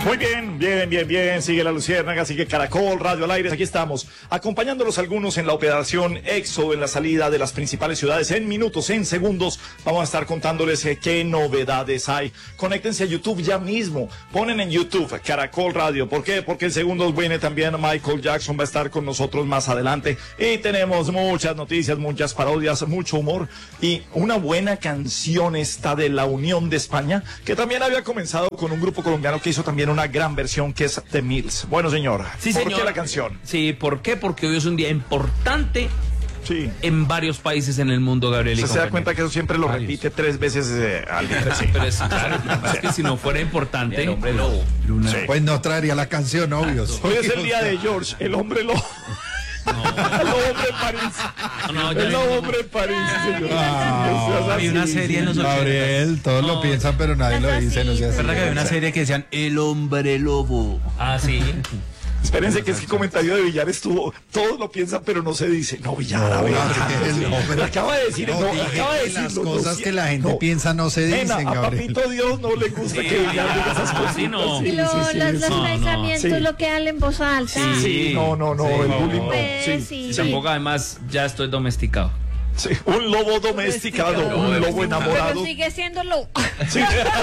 Muy bien, bien. Sigue la Luciérnaga, sigue Caracol, Radio al Aire. Aquí estamos, acompañándolos algunos en la operación Éxodo, en la salida de las principales ciudades. En minutos, en segundos, vamos a estar contándoles qué novedades hay. Conéctense a YouTube ya mismo. Ponen en YouTube Caracol Radio. ¿Por qué? Porque en segundos viene también Michael Jackson, va a estar con nosotros más adelante. Y tenemos muchas noticias, muchas parodias, mucho humor. Y una buena canción esta de La Unión de España, que también había comenzado con un grupo colombiano que hizo también una gran versión, que es The Mills. Bueno, señor, sí, ¿por señor. qué la canción? Sí, ¿por qué? Porque hoy es un día importante en varios países en el mundo, Gabriel. ¿Se da cuenta que eso siempre lo repite 3 veces al día? Sí. Pero es, claro, es que si no fuera importante, el hombre lobo. Sí. Pues no traería la canción, obvio. Hoy es el día de George, el hombre lobo. El hombre en París. El hombre en París, señor. Había una serie en los 80. Gabriel, todos lo piensan, pero nadie lo dice. No sé. Es verdad que había una serie que decían El hombre lobo. Ah, sí. Espérense que es que el comentario de Villar estuvo, todos lo piensan pero no se dice. No, Villar, a ver, acaba de decir, acaba de decir las cosas que la gente piensa no se dicen, a Gabriel. Papito Dios no le gusta que Villar diga esas cosas. Sí, no. Y los pensamientos, lo que hablan en voz alta. Sí, no, el bullying no. Sí. Tampoco, además, ya estoy domesticado. Sí, un lobo domesticado, un lobo enamorado. Pero sigue siendo lobo. Sí.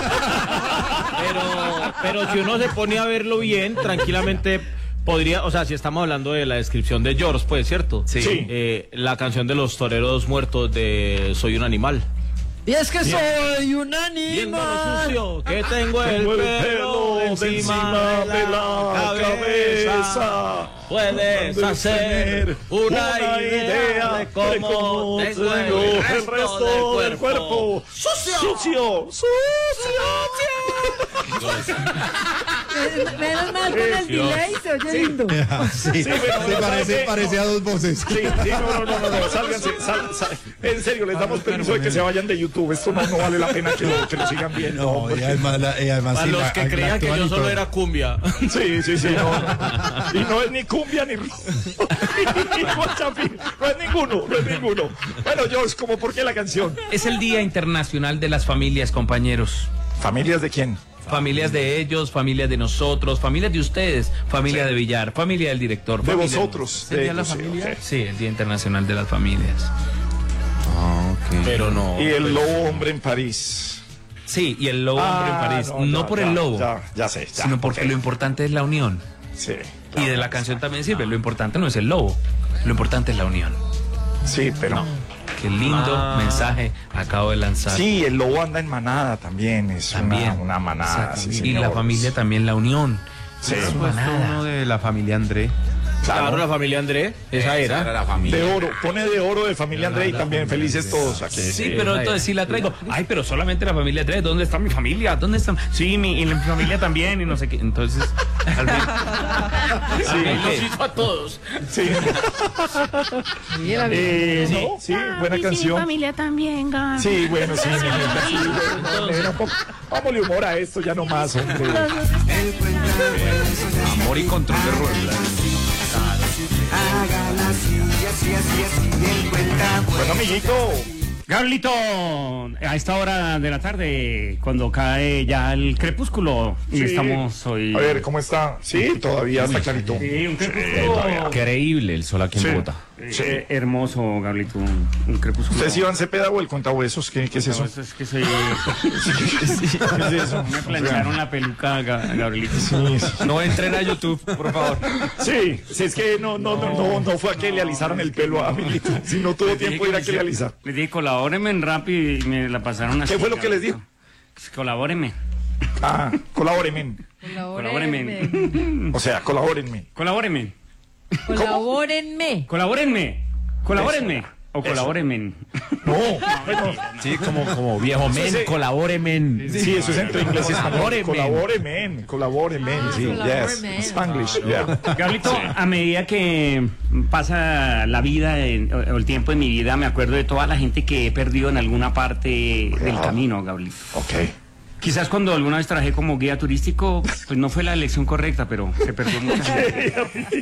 Pero si uno se pone a verlo bien, tranquilamente podría, o sea, si estamos hablando de la descripción de George, pues, ¿cierto? Sí. La canción de los toreros muertos de Soy un animal. Y es que soy un Viendo lo animal. sucio que tengo el pelo encima de la cabeza. Puedes hacer una idea de cómo tengo el resto del cuerpo. ¡Sucio! Menos mal con el delay, se oye lindo. Sí, parece a dos voces. Sí, no, sálganse, en serio, les damos permiso de que se vayan de YouTube, esto no vale la pena que lo sigan viendo. No, y además Para sí, los que creían que yo solo era cumbia. Sí, no. Y no es ni cumbia ni guachafín, no es ninguno. Bueno, George, ¿cómo por qué la canción? Es el Día Internacional de las Familias, compañeros. ¿Familias de quién? Familias de ellos, familias de nosotros, familias de ustedes, familia de Villar, familia del director. De familia vosotros. ¿El Día de la Familia? Sí, el Día Internacional de las Familias. Pero no. Y el lobo hombre en París. Sí, y el lobo hombre en París. No por el lobo, Ya sé. sino porque lo importante es la unión. Sí. Y de la canción también sirve. Lo importante no es el lobo, lo importante es la unión. Sí, pero... Qué lindo mensaje acabo de lanzar. Sí, el lobo anda en manada también, es una manada. Sí, y la familia también, la unión. Sí. Es manada. Uno de la familia André. Claro, la familia André, esa era la familia. De oro, pone de oro de familia André y también felices todos aquí. Sí, pero entonces sí la traigo. Ay, pero solamente la familia André. ¿Dónde está mi familia? ¿Dónde están? Sí, y mi familia también y no sé qué. Entonces, al fin. Los hizo a todos. Sí. Sí, buena canción. Mi familia también, Gaby. Sí, bueno, sí. Vámonos humor a esto ya nomás, hombre. Amor y control de ruedas. Bueno, amiguito. Gablito, a esta hora de la tarde, cuando cae ya el crepúsculo, y Sí. estamos hoy... A ver, ¿cómo está? Sí, todavía está clarito. Sí, un crepúsculo Increíble el sol aquí en Bogotá. hermoso, Gablito, un crepúsculo. ¿Usted es Iván Cepeda o el cuentahuesos? ¿Qué es eso? No, es que soy... ¿Qué es eso? Me plancharon la peluca, Gabrielito. No entren a YouTube, por favor. Sí, es que no fue a que le alisaron el pelo a Amiguito. Si no tuvo tiempo de ir a que le alisar. Les dije, colabórenme en rap y me la pasaron así. ¿Qué fue lo que les dijo? Colabórenme. Ah, colabórenme. Colabórenme. O sea, colabórenme. Colabórenme. Colabórenme. Colabórenme. Colabórenme. O Eso. colabórenme. No, bueno. Sí, como viejo men, Sí. colabórenme. Sí, eso es entre inglés y español. Colabórenme. Colabórenme, sí, yes. colabórenme. Spanglish, yeah. Gablito, a medida que pasa la vida o el tiempo en mi vida, me acuerdo de toda la gente que he perdido en alguna parte del camino, Gablito. Ok. Quizás cuando alguna vez trabajé como guía turístico, pues no fue la elección correcta, pero se perdió mucha gente.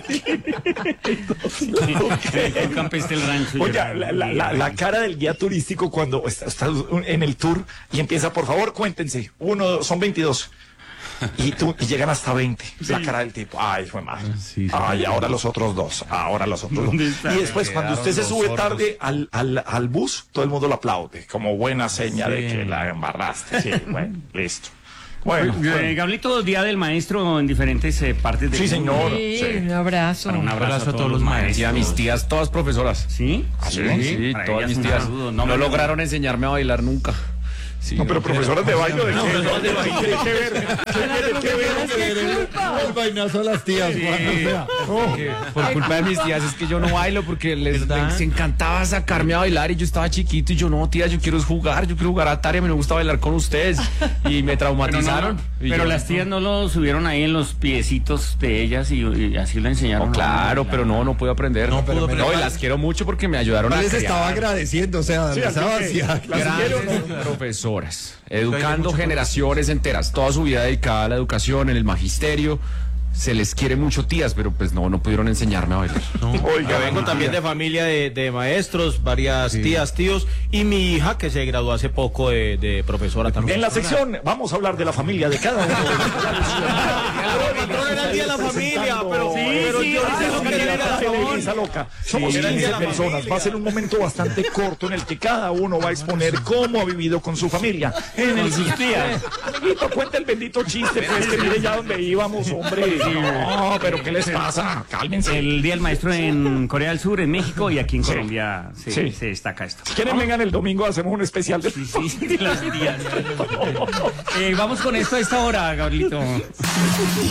El campestre del rancho. Oiga, la cara del guía turístico cuando está en el tour y empieza, por favor, cuéntense. Son 22. y llegan hasta 20. La cara del tipo, ay, fue mal. Ay, ahora los otros dos. Y después, cuando usted se sube tarde al bus, todo el mundo lo aplaude, como buena seña de que la embarraste. Sí, bueno, listo. Bueno, Gablito, Día del Maestro en diferentes partes del sí, señor. Sí, Sí. un abrazo. Un abrazo a todos los Y maestros. a mis tías, todas profesoras. ¿Sí? Sí, Para todas ellas mis un tías. saludo. No lograron enseñarme a bailar nunca. Sí, No, pero profesoras de baile, ¿de qué? profesoras de baile. ¿Qué tiene que ver? ¿Qué tiene que ver? El vainazo a las tías, Juan, o sea. Por culpa de mis tías es que yo no bailo porque les encantaba sacarme a bailar y yo estaba chiquito y yo no, tía, yo quiero jugar a Atari, a mí me gusta bailar con ustedes y me traumatizaron. Pero las tías no lo subieron ahí en los piecitos de ellas y así lo enseñaron. No, claro, pero no pude aprender. No, pero y las quiero mucho porque me ayudaron a Les criar. estaba agradeciendo, o sea, Sí, les estaba así que- hacia- Grandes profesoras, educando generaciones enteras, toda su vida dedicada a la educación, en el magisterio. Se les quiere mucho, tías, pero pues no pudieron enseñarme a bailar. Oiga, Yo vengo también de familia de maestros, varias tías, tíos, y mi hija que se graduó hace poco de profesora también. en la sección vamos a hablar de la familia de cada uno. No era el día de la familia, pero yo hice lo que tenía razón. Esa loca. Somos Sí, 15 era la personas. familia. Va a ser un momento bastante corto en el que cada uno va a exponer cómo ha vivido con su familia. En sus días. Amiguito, cuenta el bendito chiste, pues que mire ya dónde íbamos, hombre. No, pero ¿qué les pasa? Cálmense. El Día del Maestro en Corea del Sur, en México y aquí en Colombia Sí. se destaca esto. Si quieren, vengan el domingo, hacemos un especial de... Sí, de las tías. Vamos con esto a esta hora, Gabrielito.